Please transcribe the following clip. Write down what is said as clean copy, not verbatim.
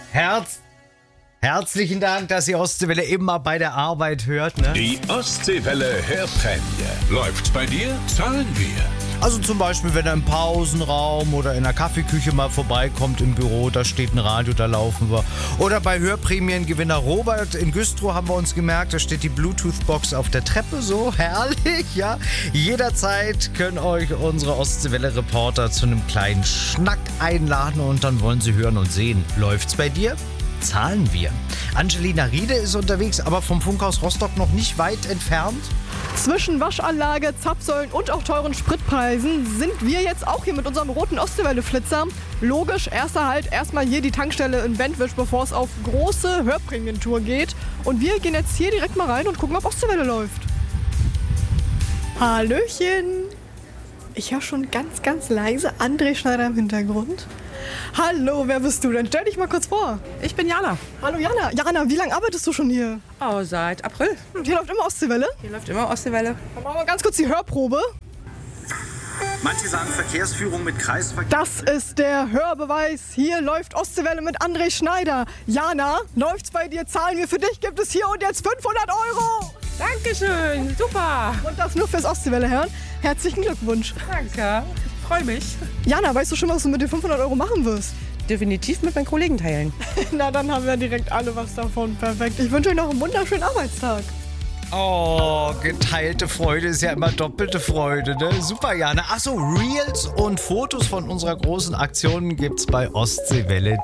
Herzlichen Dank, dass ihr Ostseewelle immer bei der Arbeit hört. Ne? Die Ostseewelle Hörprämie. Läuft's bei dir? Zahlen wir. Also zum Beispiel, wenn er im Pausenraum oder in der Kaffeeküche mal vorbeikommt im Büro, da steht ein Radio, da laufen wir. Oder bei Hörprämiengewinner Robert in Güstrow haben wir uns gemerkt, da steht die Bluetooth-Box auf der Treppe, so herrlich, ja. Jederzeit können euch unsere Ostseewelle-Reporter zu einem kleinen Schnack einladen und dann wollen sie hören und sehen. Läuft's bei dir? Zahlen wir. Angelina Riede ist unterwegs, aber vom Funkhaus Rostock noch nicht weit entfernt. Zwischen Waschanlage, Zapfsäulen und auch teuren Spritpreisen sind wir jetzt auch hier mit unserem roten Ostseewelle-Flitzer. Logisch, erster Halt, erstmal hier die Tankstelle in Bentwisch, bevor es auf große Hörprämientour geht. Und wir gehen jetzt hier direkt mal rein und gucken, ob Ostseewelle läuft. Hallöchen! Ich höre schon ganz leise André Schneider im Hintergrund. Hallo, wer bist du denn? Stell dich mal kurz vor. Ich bin Jana. Hallo Jana. Jana, wie lange arbeitest du schon hier? Oh, seit April. Und hier läuft immer Ostseewelle? Hier läuft immer Ostseewelle. Dann machen wir ganz kurz die Hörprobe. Manche sagen Verkehrsführung mit Kreisverkehr. Das ist der Hörbeweis. Hier läuft Ostseewelle mit André Schneider. Jana, läuft's bei dir? Zahlen wir für dich. Gibt es hier und jetzt 500 €. Dankeschön, super. Und das nur fürs Ostseewelle hören. Herzlichen Glückwunsch. Danke, ich freue mich. Jana, weißt du schon, was du mit den 500 € machen wirst? Definitiv mit meinen Kollegen teilen. Na, dann haben wir direkt alle was davon. Perfekt. Ich wünsche euch noch einen wunderschönen Arbeitstag. Oh, geteilte Freude ist ja immer doppelte Freude, ne? Super, Jana. Achso, Reels und Fotos von unserer großen Aktion gibt's bei Ostseewelle.